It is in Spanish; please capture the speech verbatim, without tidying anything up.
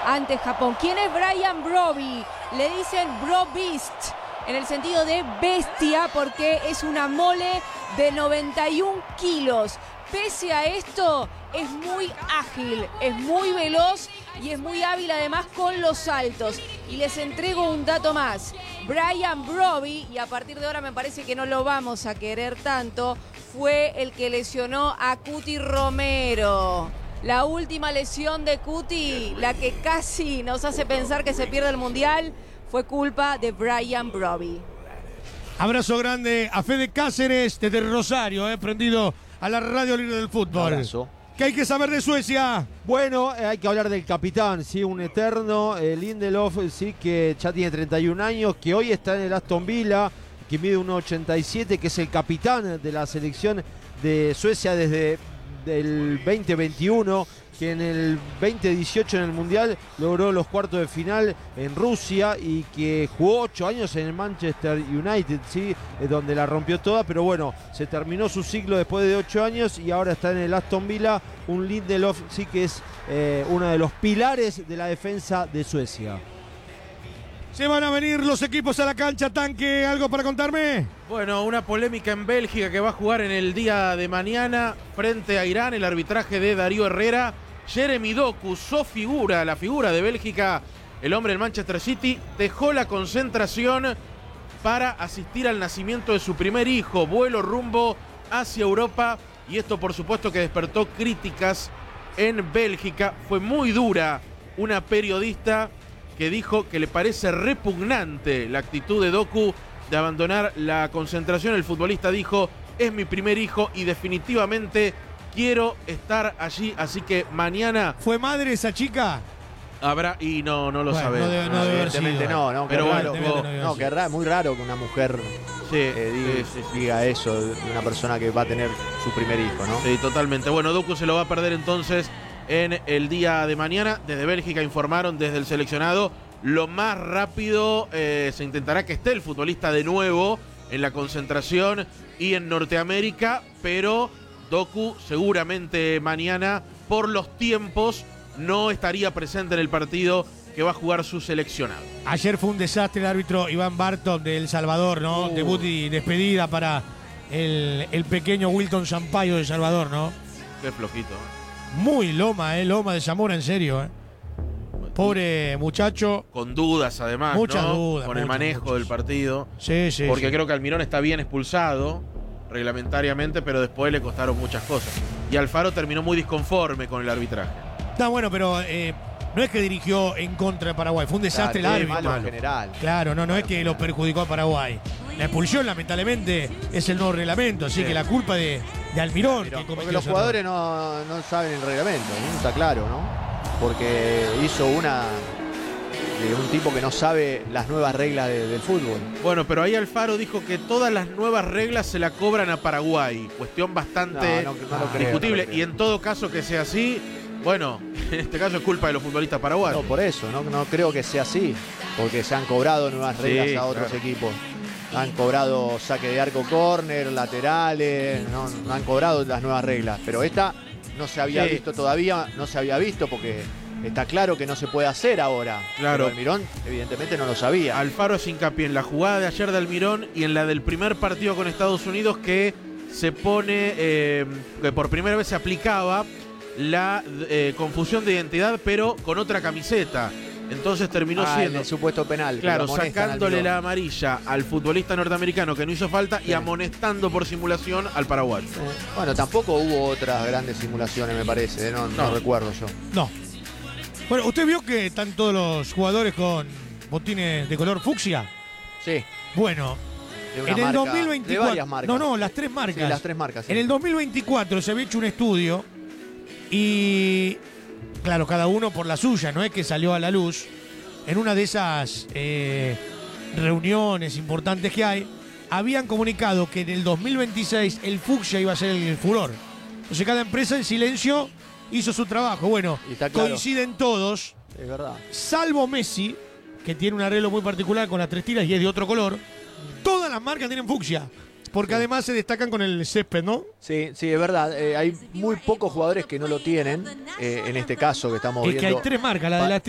ante Japón. ¿Quién es Brian Brobbey? Le dicen Bro Beast, en el sentido de bestia, porque es una mole de noventa y un kilos. Pese a esto, es muy ágil, es muy veloz y es muy hábil además con los saltos. Y les entrego un dato más. Brian Brobbey, y a partir de ahora me parece que no lo vamos a querer tanto, fue el que lesionó a Cuti Romero. La última lesión de Cuti, la que casi nos hace pensar que se pierde el Mundial, fue culpa de Brian Brobbey. Abrazo grande a Fede Cáceres desde Rosario, eh, prendido a la radio libre del fútbol. Abrazo. ¿Qué hay que saber de Suecia? Bueno, eh, hay que hablar del capitán, sí, un eterno, eh, Lindelof, sí, que ya tiene treinta y un años, que hoy está en el Aston Villa, que mide uno ochenta y siete, que es el capitán de la selección de Suecia desde el veinte veintiuno, que en el veinte dieciocho en el Mundial logró los cuartos de final en Rusia y que jugó ocho años en el Manchester United, ¿sí? Donde la rompió toda, pero bueno, se terminó su ciclo después de ocho años y ahora está en el Aston Villa, un Lindelof, sí, que es eh, uno de los pilares de la defensa de Suecia. Se van a venir los equipos a la cancha, Tanque, ¿algo para contarme? Bueno, una polémica en Bélgica que va a jugar en el día de mañana frente a Irán, el arbitraje de Darío Herrera. Jeremy Doku, su figura, la figura de Bélgica, el hombre del Manchester City, dejó la concentración para asistir al nacimiento de su primer hijo, vuelo rumbo hacia Europa, y esto por supuesto que despertó críticas en Bélgica. Fue muy dura una periodista que dijo que le parece repugnante la actitud de Doku de abandonar la concentración. El futbolista dijo: es mi primer hijo y definitivamente quiero estar allí, así que mañana... ¿Fue madre esa chica? Habrá, y no, no lo bueno, sabemos. No debe, no debe Evidentemente no, no, pero qué bueno, raro, vos, no, que raro, muy raro que una mujer sí, eh, diga, sí, sí, sí. diga eso de una persona que va a tener su primer hijo, ¿no? Sí, totalmente. Bueno, Doku se lo va a perder entonces en el día de mañana. Desde Bélgica informaron, desde el seleccionado, lo más rápido eh, se intentará que esté el futbolista de nuevo en la concentración y en Norteamérica, pero Doku seguramente mañana, por los tiempos, no estaría presente en el partido que va a jugar su seleccionado. Ayer fue un desastre el árbitro Iván Barton de El Salvador, ¿no? Uh. Debut y despedida para el, el pequeño Wilton Sampaio de El Salvador, ¿no? Qué flojito. ¿eh? Muy loma, ¿eh? Loma de Zamora, en serio, ¿eh? Pobre muchacho. Con dudas, además, muchas ¿no? dudas. Con el muchas, manejo muchas. del partido. Sí, sí. Porque sí. creo que Almirón está bien expulsado reglamentariamente, pero después le costaron muchas cosas. Y Alfaro terminó muy disconforme con el arbitraje. Está bueno, pero eh, no es que dirigió en contra de Paraguay, fue un desastre Claro, el sí, árbitro. malo en general. Claro, no, no es que lo perjudicó a Paraguay. La expulsión, lamentablemente, es el nuevo reglamento, así Sí. que la culpa de, de Almirón. Pero, que porque los jugadores no, no saben el reglamento, ¿no? Está claro, ¿no? Porque hizo una de un tipo que no sabe las nuevas reglas de, del fútbol. Bueno, pero ahí Alfaro dijo que todas las nuevas reglas se la cobran a Paraguay. Cuestión bastante No, no, no lo creo, discutible. no lo creo. Y en todo caso que sea así, bueno, en este caso es culpa de los futbolistas paraguayos. No, por eso, no, no creo que sea así. Porque se han cobrado nuevas reglas Sí, a otros claro. equipos. Han cobrado saque de arco, córner, laterales, no, no han cobrado las nuevas reglas. Pero esta no se había Sí. visto todavía, no se había visto porque está claro que no se puede hacer ahora. Claro. Pero Almirón evidentemente no lo sabía. Alfaro hace hincapié en la jugada de ayer de Almirón y en la del primer partido con Estados Unidos, que se pone, eh, que por primera vez se aplicaba la eh, confusión de identidad, pero con otra camiseta. Entonces terminó Ah, siendo, en el supuesto penal. que claro, lo amonestan al sacándole Almirón. la amarilla al futbolista norteamericano que no hizo falta Sí. y amonestando por simulación al paraguayo. Eh, Bueno, tampoco hubo otras grandes simulaciones, me parece, ¿eh? no, no No. recuerdo yo. No. Bueno, ¿usted vio que están todos los jugadores con botines de color fucsia? Sí. Bueno, De una en el marca- dos mil veinticuatro... De varias marcas. No, no, las tres marcas. Sí, las tres marcas. sí. En el dos mil veinticuatro se había hecho un estudio y, claro, cada uno por la suya, no es que salió a la luz. En una de esas eh, reuniones importantes que hay, habían comunicado que en el dos mil veintiséis el fucsia iba a ser el furor. Entonces cada empresa en silencio hizo su trabajo. Bueno, Y está claro. coinciden todos, Es verdad. salvo Messi, que tiene un arreglo muy particular con las tres tiras y es de otro color. Todas las marcas tienen fucsia, porque Sí. además se destacan con el césped, ¿no? Sí, sí, es verdad. Eh, hay muy pocos jugadores que no lo tienen. eh, en este caso que estamos Es viendo. que hay tres marcas, la de Pa- las